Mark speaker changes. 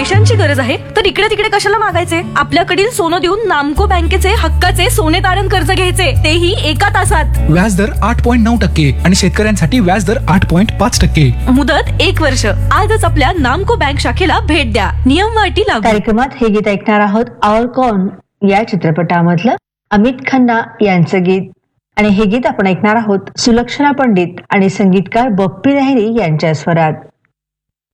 Speaker 1: पैशांची गरज आहे तर इकडे तिकडे कशाला मागायचे? आपल्याकडील सोनं देऊन नामको बँकेचे हक्काचे सोने तारण कर्ज घ्यायचे, तेही एका तासात.
Speaker 2: व्याजदर 8.9% आणि शेतकऱ्यांसाठी व्याजदर 8.5%.
Speaker 1: मुदत 1 वर्ष. आजच आपल्या नामको बँक शाखेला भेट द्या. नियम व अटी लागू.
Speaker 3: कार्यक्रमात हे गीत ऐकणार आहोत. और कौन या चित्रपटामधलं अमित खन्ना यांचं गीत, आणि हे गीत आपण ऐकणार आहोत सुलक्षणा पंडित आणि संगीतकार बप्पी लहिरी यांच्या स्वरात.